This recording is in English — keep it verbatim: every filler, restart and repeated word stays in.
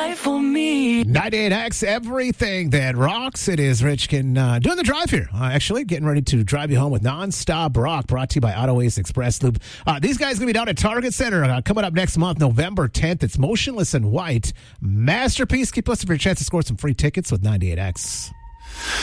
right for me. ninety-eight X, everything that rocks. It is Richkin uh, doing the drive here. Uh, actually, getting ready to drive you home with Nonstop Rock, brought to you by Auto Ace Express Loop. Uh, these guys going to be down at Target Center uh, coming up next month, November tenth. It's Motionless in White. Masterpiece. Keep listening for your chance to score some free tickets with ninety-eight X.